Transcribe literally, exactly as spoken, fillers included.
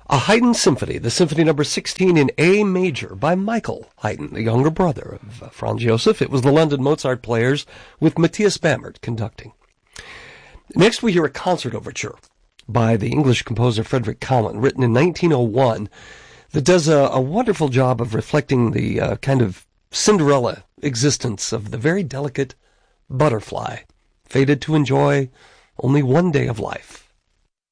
A Haydn Symphony, the Symphony number sixteen in A major by Michael Haydn, the younger brother of uh, Franz Joseph. It was the London Mozart Players with Matthias Bamert conducting. Next we hear a concert overture by the English composer Frederick Cowan, written in nineteen oh one, that does a, a wonderful job of reflecting the uh, kind of Cinderella existence of the very delicate butterfly, fated to enjoy only one day of life.